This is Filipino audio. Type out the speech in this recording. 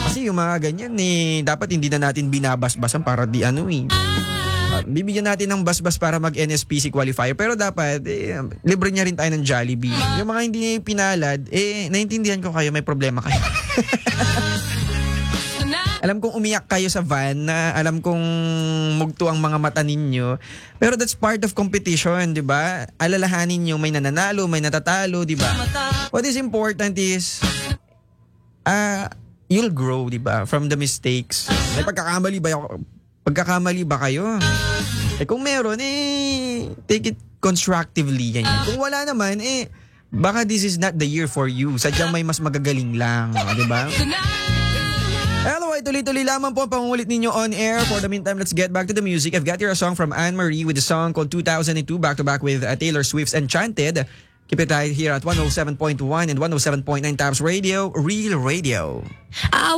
Kasi yung mga ganyan dapat hindi na natin binabasbasan para di bibigyan natin ng basbas para mag-NSPC qualifier. Pero dapat, libre niya rin tayo ng Jollibee. Yung mga hindi pinalad, naintindihan ko kayo, may problema kayo. Alam kong umiyak kayo sa van, na alam kong mugto ang mga mata ninyo. Pero that's part of competition, di ba? Alalahanin nyo, may nananalo, may natatalo, di ba? What is important is, you'll grow, di ba? From the mistakes. May pagkakamali ba kayo? Kung meron, take it constructively. Ganyan. Kung wala naman, baka this is not the year for you. Sadyang may mas magagaling lang. Di ba? Hello, tuloy-tuloy lamang po ang pangungulit ninyo on air. For the meantime, let's get back to the music. I've got here a song from Anne-Marie with a song called 2002, back-to-back with Taylor Swift's Enchanted. Keep it right here at 107.1 and 107.9 Tabs Radio, Real Radio.